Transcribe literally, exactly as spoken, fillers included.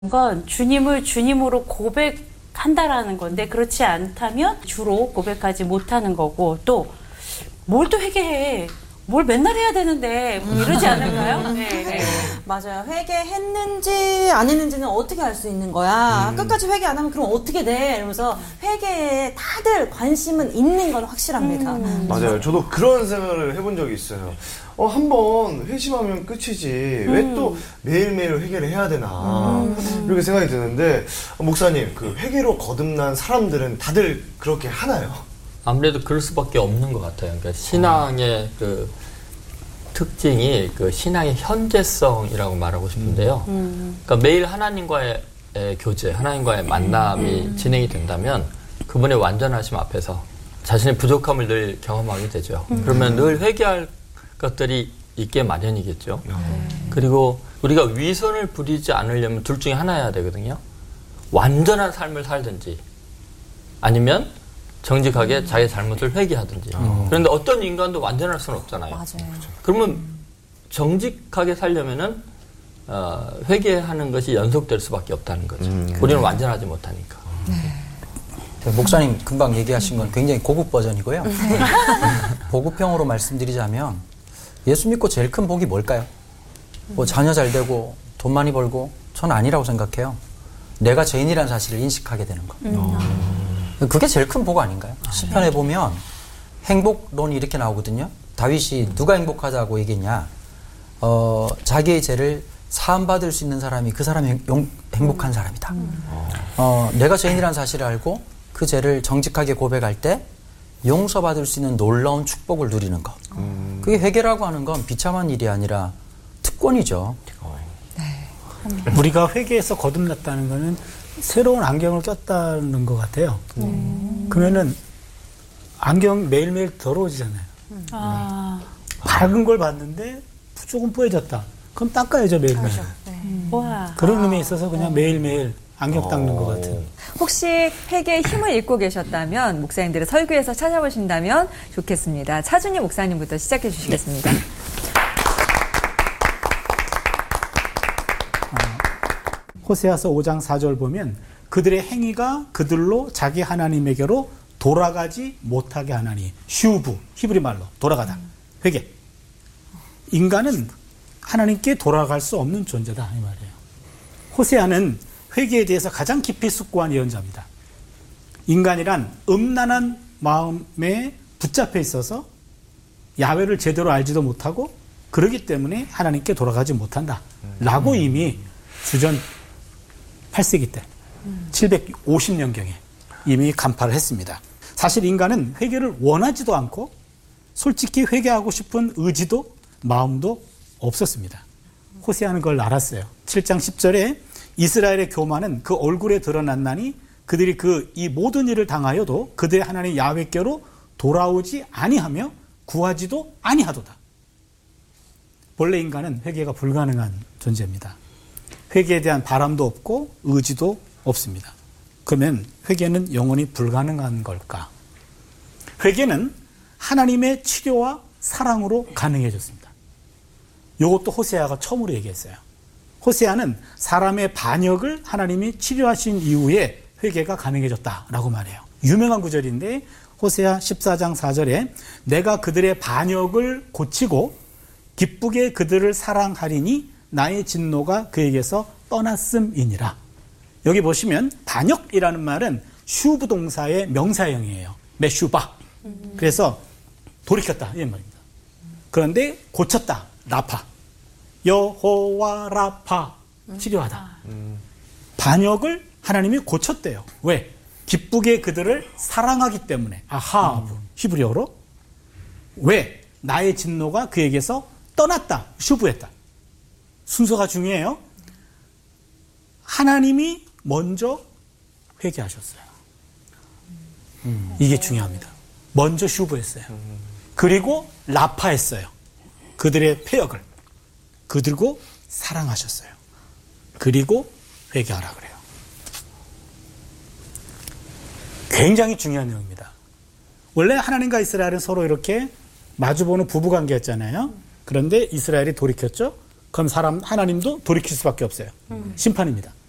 건 주님을 주님으로 고백한다라는 건데 그렇지 않다면 주로 고백하지 못하는 거고 또 뭘 또 회개해. 뭘 맨날 해야 되는데 뭐 이러지 않을까요? 네, 네. 맞아요. 회개했는지 안 했는지는 어떻게 알 수 있는 거야? 음. 끝까지 회개 안 하면 그럼 어떻게 돼? 이러면서 회개에 다들 관심은 있는 건 확실합니다. 음. 맞아요. 저도 그런 생각을 해본 적이 있어요. 어, 한 번 회심하면 끝이지 음. 왜 또 매일매일 회개를 해야 되나 음. 이렇게 생각이 드는데 목사님 그 회개로 거듭난 사람들은 다들 그렇게 하나요? 아무래도 그럴 수밖에 없는 것 같아요. 그러니까 신앙의 그 특징이 그 신앙의 현재성이라고 말하고 싶은데요. 음. 그러니까 매일 하나님과의 교제, 하나님과의 만남이 음. 진행이 된다면 그분의 완전하심 앞에서 자신의 부족함을 늘 경험하게 되죠. 음. 그러면 늘 회개할 것들이 있게 마련이겠죠. 음. 그리고 우리가 위선을 부리지 않으려면 둘 중에 하나여야 되거든요. 완전한 삶을 살든지 아니면 정직하게 음. 자기 잘못을 회개하든지. 음. 그런데 어떤 인간도 완전할 수는 없잖아요. 맞아요. 그러면 정직하게 살려면은 어, 회개하는 것이 연속될 수밖에 없다는 거죠. 음. 우리는 완전하지 못하니까. 네. 목사님 금방 얘기하신 건 굉장히 고급 버전이고요. 보급형으로 말씀드리자면 예수 믿고 제일 큰 복이 뭘까요? 뭐 자녀 잘 되고 돈 많이 벌고 전 아니라고 생각해요. 내가 죄인이라는 사실을 인식하게 되는 거. 음. 그게 제일 큰 복 아닌가요? 아, 시편에 네. 보면 행복론이 이렇게 나오거든요. 다윗이 누가 행복하다고 얘기했냐. 어, 자기의 죄를 사함받을 수 있는 사람이 그 사람이 행, 용, 행복한 사람이다. 음. 어, 내가 죄인이라는 사실을 알고 그 죄를 정직하게 고백할 때 용서받을 수 있는 놀라운 축복을 누리는 것. 음. 그게 회개라고 하는 건 비참한 일이 아니라 특권이죠. 네. 우리가 회개에서 거듭났다는 거는 새로운 안경을 꼈다는 것 같아요. 음. 그러면은 안경 매일매일 더러워지잖아요. 음. 아. 밝은 걸 봤는데 조금 뿌얘졌다. 그럼 닦아야죠, 매일매일. 그렇죠. 네. 음. 그런 의미에 있어서 그냥 매일매일 안경 닦는 것 같은. 혹시 회개의 힘을 잃고 계셨다면 목사님들의 설교에서 찾아보신다면 좋겠습니다. 차준희 목사님부터 시작해 주시겠습니다. 호세아서 오 장 사 절 보면 그들의 행위가 그들로 자기 하나님에게로 돌아가지 못하게 하나니 슈브 히브리 말로 돌아가다 회개. 인간은 하나님께 돌아갈 수 없는 존재다 이 말이에요. 호세아는 회개에 대해서 가장 깊이 숙고한 예언자입니다. 인간이란 음란한 마음에 붙잡혀 있어서 야훼를 제대로 알지도 못하고 그러기 때문에 하나님께 돌아가지 못한다 라고 이미 주전 팔 세기 때 음. 칠백오십 년경에 이미 간파를 했습니다. 사실 인간은 회개를 원하지도 않고 솔직히 회개하고 싶은 의지도 마음도 없었습니다. 호세아는 그걸 알았어요. 칠 장 십 절에 이스라엘의 교만은 그 얼굴에 드러났나니 그들이 그 이 모든 일을 당하여도 그들의 하나님 야훼께로 돌아오지 아니하며 구하지도 아니하도다. 본래 인간은 회개가 불가능한 존재입니다. 회개에 대한 바람도 없고 의지도 없습니다. 그러면 회개는 영원히 불가능한 걸까? 회개는 하나님의 치료와 사랑으로 가능해졌습니다. 이것도 호세아가 처음으로 얘기했어요. 호세아는 사람의 반역을 하나님이 치료하신 이후에 회개가 가능해졌다라고 말해요. 유명한 구절인데 호세아 십사 장 사 절에 내가 그들의 반역을 고치고 기쁘게 그들을 사랑하리니 나의 진노가 그에게서 떠났음이니라. 여기 보시면 반역이라는 말은 슈브 동사의 명사형이에요. 메슈바. 그래서 돌이켰다 이 말입니다. 그런데 고쳤다. 라파. 여호와 라파. 치료하다. 반역을 하나님이 고쳤대요. 왜? 기쁘게 그들을 사랑하기 때문에. 아하브. 히브리어로. 왜? 나의 진노가 그에게서 떠났다. 슈브했다. 순서가 중요해요. 하나님이 먼저 회개하셨어요. 음. 이게 중요합니다. 먼저 슈브했어요. 그리고 라파했어요. 그들의 폐역을. 그들고 사랑하셨어요. 그리고 회개하라 그래요. 굉장히 중요한 내용입니다. 원래 하나님과 이스라엘은 서로 이렇게 마주보는 부부관계였잖아요. 그런데 이스라엘이 돌이켰죠. 그럼 사람 하나님도 돌이킬 수밖에 없어요. 음. 심판입니다.